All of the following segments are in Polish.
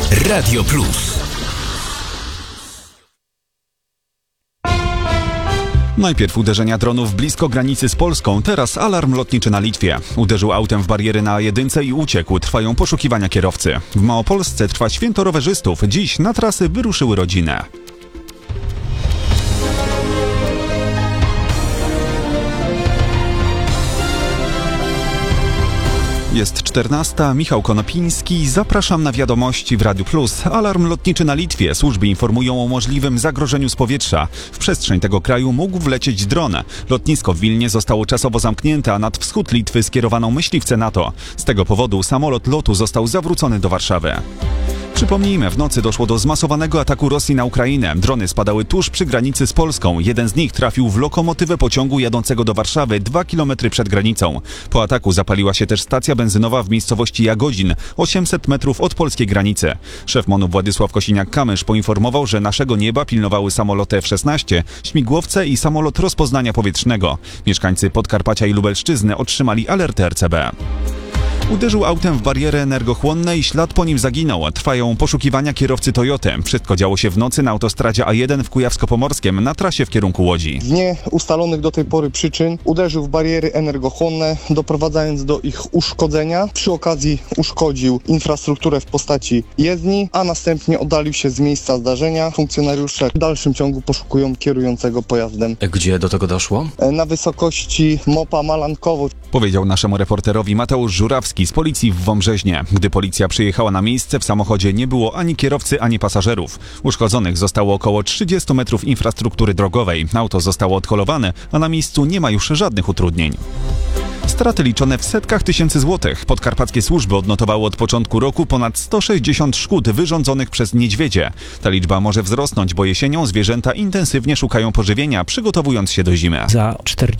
Radio Plus. Najpierw uderzenia dronów blisko granicy z Polską, teraz alarm lotniczy na Litwie. Uderzył autem w bariery na A1 i uciekł. Trwają poszukiwania kierowcy. W Małopolsce trwa święto rowerzystów. Dziś na trasy wyruszyły rodziny. Jest 14. Michał Konopiński. Zapraszam na wiadomości w Radiu Plus. Alarm lotniczy na Litwie. Służby informują o możliwym zagrożeniu z powietrza. W przestrzeń tego kraju mógł wlecieć dron. Lotnisko w Wilnie zostało czasowo zamknięte, a nad wschód Litwy skierowano myśliwce NATO. Z tego powodu samolot LOT-u został zawrócony do Warszawy. Przypomnijmy, w nocy doszło do zmasowanego ataku Rosji na Ukrainę. Drony spadały tuż przy granicy z Polską. Jeden z nich trafił w lokomotywę pociągu jadącego do Warszawy 2 km przed granicą. Po ataku zapaliła się też stacja benzynowa w miejscowości Jagodzin, 800 metrów od polskiej granicy. Szef MON-u Władysław Kosiniak-Kamysz poinformował, że naszego nieba pilnowały samoloty F-16, śmigłowce i samolot rozpoznania powietrznego. Mieszkańcy Podkarpacia i Lubelszczyzny otrzymali alerty RCB. Uderzył autem w barierę energochłonne i ślad po nim zaginął. Trwają poszukiwania kierowcy Toyoty. Wszystko działo się w nocy na autostradzie A1 w Kujawsko-Pomorskiem na trasie w kierunku Łodzi. Z nieustalonych do tej pory przyczyn uderzył w bariery energochłonne, doprowadzając do ich uszkodzenia. Przy okazji uszkodził infrastrukturę w postaci jezdni, a następnie oddalił się z miejsca zdarzenia. Funkcjonariusze w dalszym ciągu poszukują kierującego pojazdem. Gdzie do tego doszło? Na wysokości MOPA Malankowo. Powiedział naszemu reporterowi Mateusz Żurawski z policji w Wąbrzeźnie. Gdy policja przyjechała na miejsce, w samochodzie nie było ani kierowcy, ani pasażerów. Uszkodzonych zostało około 30 metrów infrastruktury drogowej. Auto zostało odholowane, a na miejscu nie ma już żadnych utrudnień. Straty liczone w setkach tysięcy złotych. Podkarpackie służby odnotowały od początku roku ponad 160 szkód wyrządzonych przez niedźwiedzie. Ta liczba może wzrosnąć, bo jesienią zwierzęta intensywnie szukają pożywienia, przygotowując się do zimy. Za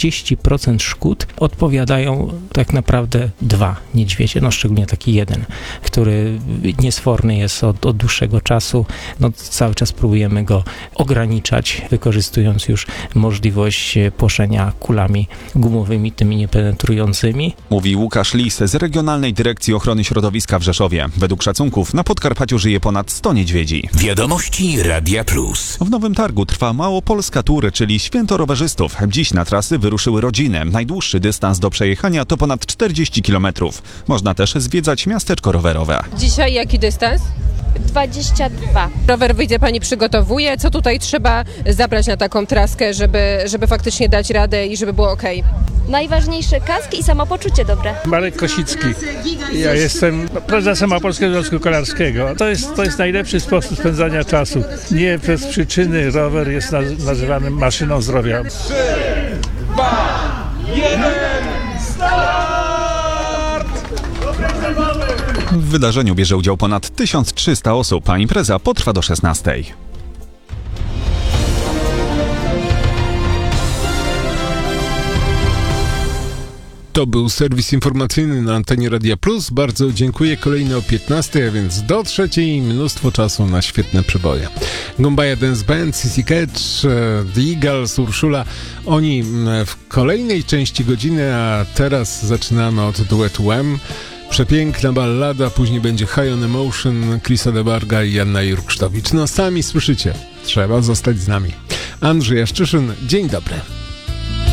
40% szkód odpowiadają tak naprawdę 2 niedźwiedzie, szczególnie taki jeden, który niesforny jest od dłuższego czasu. Cały czas próbujemy go ograniczać, wykorzystując już możliwość płoszenia kulami gumowymi, tymi niepenetrującymi. Mówi Łukasz Lis z Regionalnej Dyrekcji Ochrony Środowiska w Rzeszowie. Według szacunków na Podkarpaciu żyje ponad 100 niedźwiedzi. Wiadomości Radia Plus. W Nowym Targu trwa Małopolska Tour, czyli święto rowerzystów. Dziś na trasy wyruszyły rodziny. Najdłuższy dystans do przejechania to ponad 40 km. Można też zwiedzać miasteczko rowerowe. Dzisiaj jaki dystans? 22. Rower wyjdzie pani przygotowuje. Co tutaj trzeba zabrać na taką traskę, żeby faktycznie dać radę i żeby było okej? Najważniejsze kaski i samopoczucie dobre. Marek Kosicki. Ja jestem prezesem Małopolskiego Związku Kolarskiego. To jest najlepszy sposób spędzania czasu. Nie bez przyczyny rower jest nazywany maszyną zdrowia. 3, 2, 1, start! W wydarzeniu bierze udział ponad 1300 osób, a impreza potrwa do 16. To był serwis informacyjny na antenie Radia Plus. Bardzo dziękuję. Kolejny o 15, a więc do 3 mnóstwo czasu na świetne przeboje. Gumbaja Dance Band, CC Catch, The Eagles, Urszula. Oni w kolejnej części godziny, a teraz zaczynamy od duetu Wham. Przepiękna ballada, później będzie High on Emotion, Chrisa DeBarga i Janna Jurksztowicz. Sami słyszycie, trzeba zostać z nami. Andrzej Jaszczyszyn, dzień dobry.